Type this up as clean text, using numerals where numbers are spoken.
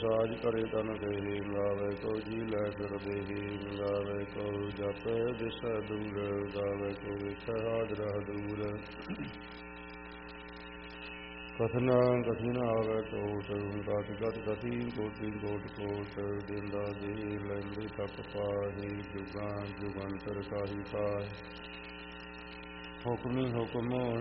ਸਾਜ ਕਰੇ ਤਨ ਦੇਹੀ ਗਾਵੇ ਕੋ ਜੀ ਲੈ ਫਿਰ ਦੇਹੀ ਗਾਵੇ ਕੋ ਜਪ ਦਿਸ ਦੂਰ ਗਾਵੇ ਕੋ ਵਿਖ ਹਾਜ਼ਰ ਦੂਰ ਕਥਨਾ ਕਥੀ ਨ ਆਵੇ ਟੋਟ ਗਤ ਗਤ ਗਤੀ ਕੋਟਿ ਕੋਟ ਕੋਟ ਦਿੰਦਾ ਦੇ ਲੈਂਦੇ ਤਪ ਪਾਹੀ ਜੁਗਾਂ ਜੁਗੰਤਰ ਕਾਹੀ ਕਾਹ ਹੁਕਮੀ ਹੁਕਮ